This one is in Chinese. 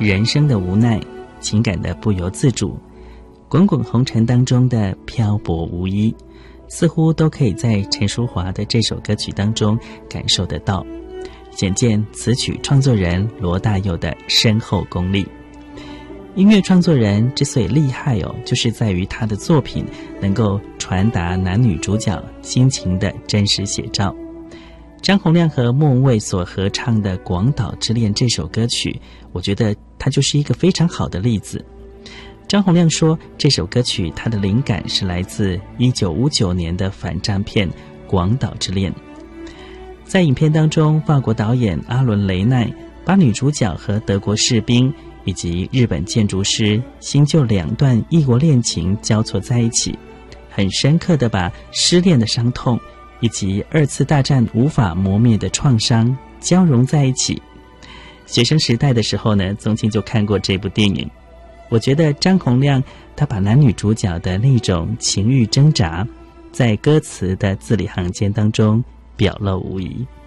人生的无奈，情感的不由自主，滚滚红尘当中的漂泊无依，似乎都可以在陈淑桦的这首歌曲当中感受得到，显见词曲创作人罗大佑的深厚功力。音乐创作人之所以厉害就是在于他的作品能够传达男女主角心情的真实写照。张洪量和莫文蔚所合唱的《广岛之恋》这首歌曲，我觉得它就是一个非常好的例子。张洪量说，这首歌曲他的灵感是来自1959年的反战片《广岛之恋》。在影片当中，法国导演阿伦·雷奈把女主角和德国士兵以及日本建筑师新旧两段异国恋情交错在一起，很深刻地把失恋的伤痛以及二次大战无法磨灭的创伤交融在一起。学生时代的时候呢，宗庆就看过这部电影。我觉得张洪量他把男女主角的那种情欲挣扎，在歌词的字里行间当中表露无遗。